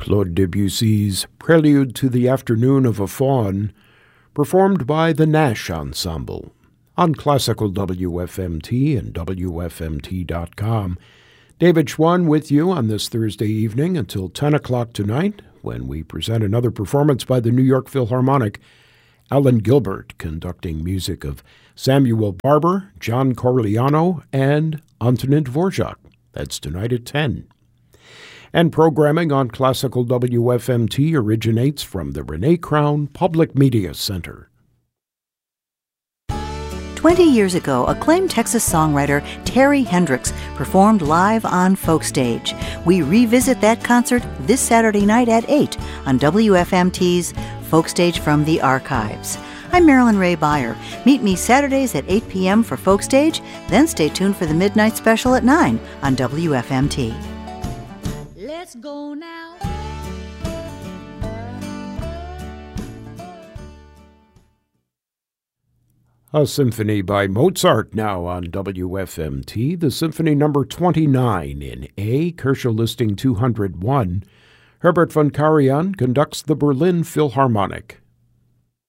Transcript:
Claude Debussy's Prelude to the Afternoon of a Faun, performed by the Nash Ensemble. On Classical WFMT and WFMT.com, David Schwann with you on this Thursday evening until 10 o'clock tonight, when we present another performance by the New York Philharmonic. Alan Gilbert conducting music of Samuel Barber, John Corigliano, and Antonin Dvorak. That's tonight at 10. And programming on Classical WFMT originates from the Renee Crown Public Media Center. 20 years ago, acclaimed Texas songwriter Terry Hendricks performed live on Folk Stage. We revisit that concert this Saturday night at 8 on WFMT's Folk Stage from the Archives. I'm Marilyn Ray Beyer. Meet me Saturdays at 8 p.m. for Folk Stage, then stay tuned for the Midnight Special at 9 on WFMT. Let's go now. A symphony by Mozart now on WFMT, the Symphony number 29 in A, Kershaw listing 201. Herbert von Karajan conducts the Berlin Philharmonic.